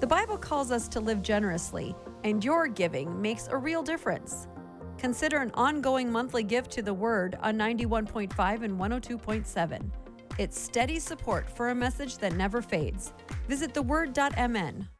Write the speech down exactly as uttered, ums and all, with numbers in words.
The Bible calls us to live generously, and your giving makes a real difference. Consider an ongoing monthly gift to the Word on ninety-one point five and one oh two point seven. It's steady support for a message that never fades. Visit the word dot m n.